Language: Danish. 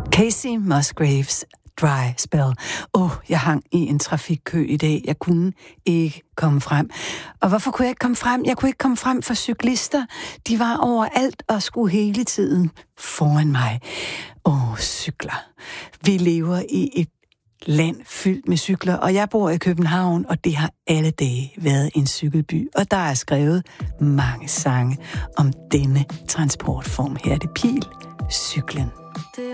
Casey Musgraves, Dry Spell. Jeg hang i en trafikkø i dag. Jeg kunne ikke komme frem. Og hvorfor kunne jeg ikke komme frem? Jeg kunne ikke komme frem for cyklister. De var overalt og skulle hele tiden foran mig. Cykler. Vi lever i et land fyldt med cykler, og jeg bor i København, og det har alle dage været en cykelby. Og der er skrevet mange sange om denne transportform. Her er det Pil, cyklen.